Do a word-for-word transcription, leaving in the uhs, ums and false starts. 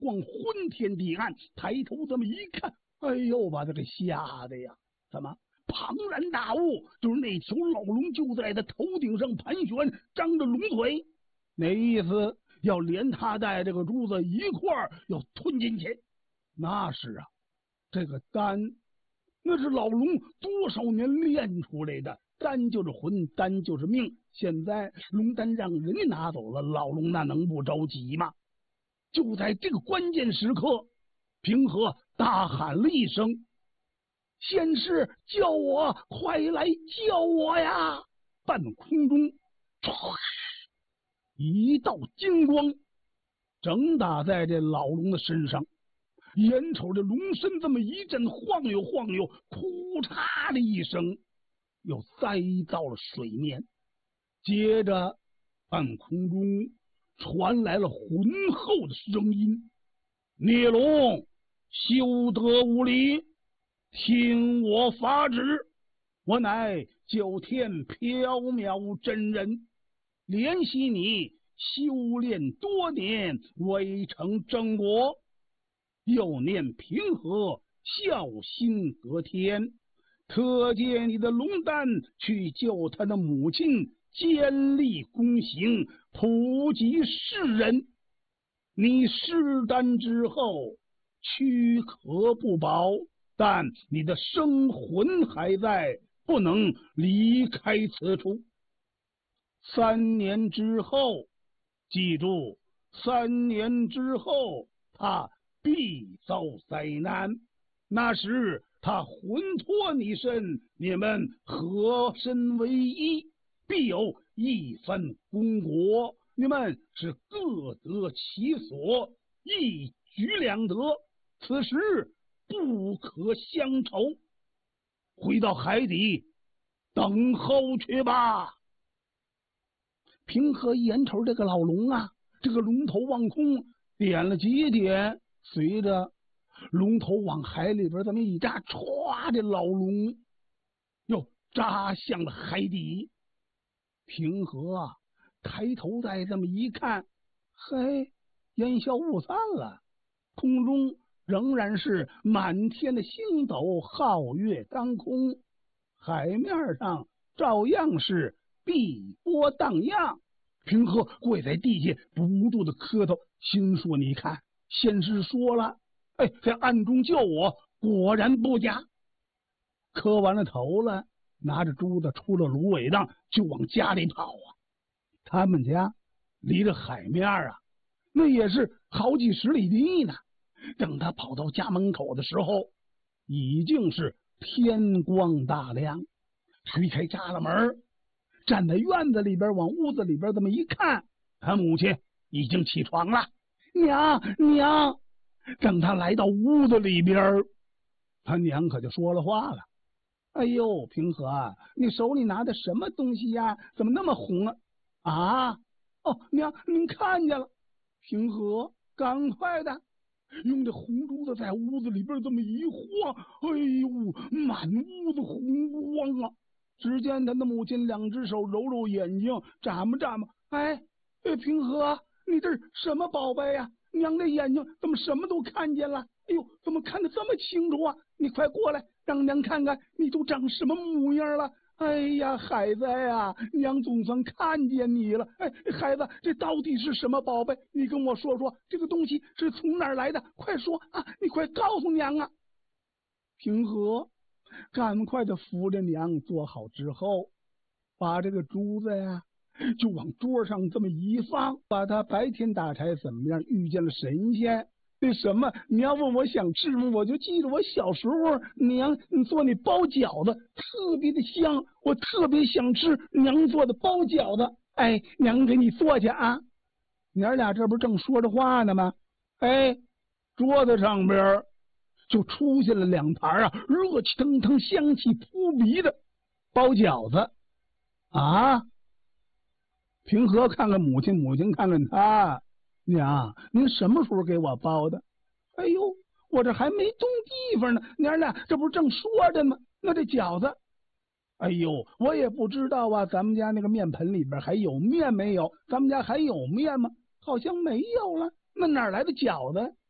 光昏天地暗，抬头这么一看，哎呦，把他给吓得呀！怎么？庞然大物，就是那条老龙就在他头顶上盘旋，张着龙腿，那意思要连他带这个珠子一块儿要吞进去。那是啊，这个丹那是老龙多少年练出来的，丹就是魂，丹就是命。现在龙丹让人家拿走了，老龙那能不着急吗？就在这个关键时刻，平和大喊了一声：“仙师，救我！快来救我呀！”半空中，唰，一道金光正打在这老龙的身上，眼瞅着龙身这么一阵晃悠晃悠，哭嚓的一声，又栽到了水面。接着，半空中传来了浑厚的声音：“孽龙，休得无礼！听我法旨，我乃九天缥缈真人，怜惜你修炼多年，未成正果，又念平和孝心得天，特借你的龙丹去救他的母亲，坚立功行，普及世人。你施丹之后，躯壳不保，但你的生魂还在，不能离开此处。三年之后，记住，三年之后他必遭灾难，那时他魂脱你身，你们合身为一，必有一番功果，你们是各得其所，一举两得，此时不可相仇。回到海底等候去吧。平和眼瞅这个老龙啊，这个龙头往空点了几点，随着龙头往海里边这么一扎，歘，这老龙又扎向了海底。平和啊，抬头再这么一看，嘿，烟消雾散了，空中仍然是满天的星斗，皓月当空，海面上照样是碧波荡漾。平和跪在地下，不住的磕头，心说：“你看，仙师说了，哎，在暗中救我，果然不假。”磕完了头了，拿着珠子出了芦苇荡，就往家里跑啊。他们家离着海面啊，那也是好几十里地呢。等他跑到家门口的时候，已经是天光大亮。推开栅栏门，站在院子里边，往屋子里边这么一看，他母亲已经起床了。娘娘，等他来到屋子里边，他娘可就说了话了：“哎呦，平和啊，你手里拿的什么东西呀？怎么那么红啊？”啊，哦，娘，您看见了。平和赶快的用这红珠子在屋子里边这么一晃，哎呦，满屋子红光啊！只见他的母亲两只手揉揉眼睛，眨巴眨巴。哎，哎，平和，你这是什么宝贝呀？娘的眼睛怎么什么都看见了？哎呦，怎么看得这么清楚啊？你快过来，让娘看看你都长什么模样了。哎呀，孩子呀，娘总算看见你了。哎，孩子，这到底是什么宝贝？你跟我说说，这个东西是从哪儿来的？快说啊，你快告诉娘啊！平和赶快的扶着娘坐好之后，把这个珠子呀就往桌上这么一放，把他白天打柴怎么样遇见了神仙，那什么，你要问我想吃什么，我就记得我小时候娘你做那包饺子特别的香，我特别想吃娘做的包饺子。哎，娘给你做去啊。娘俩这不正说着话呢吗？哎，桌子上边就出现了两盘啊热气腾腾香气扑鼻的包饺子啊。平和看看母亲，母亲看看他，娘，您什么时候给我包的？哎呦，我这还没动地方呢，娘俩这不是正说着吗？那这饺子，哎呦，我也不知道啊，咱们家那个面盆里边还有面没有？咱们家还有面吗？好像没有了，那哪来的饺子？